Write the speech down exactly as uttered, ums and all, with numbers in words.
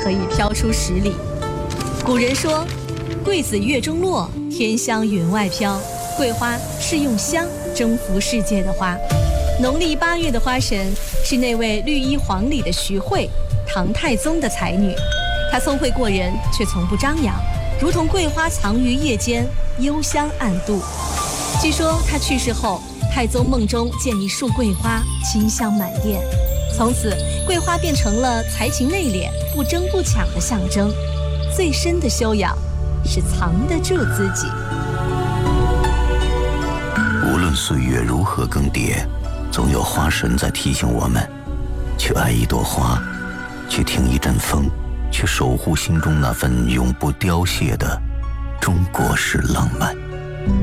可以飘出十里。古人说，桂子月中落，天香云外飘。桂花是用香征服世界的花。农历八月的花神是那位绿衣黄里的徐惠，唐太宗的才女。她聪慧过人，却从不张扬，如同桂花藏于叶间，幽香暗度。据说她去世后，太宗梦中见一束桂花，清香满殿。从此，桂花变成了才情内敛、不争不抢的象征。最深的修养是藏得住自己。 无论岁月如何更迭，总有花神在提醒我们，去爱一朵花，去听一阵风，去守护心中那份永不凋谢的中国式浪漫。